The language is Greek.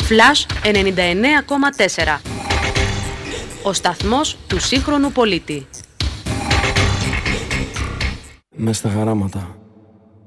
Flash 99,4. Ο σταθμός του σύγχρονου πολίτη. Μες στα χαράματα.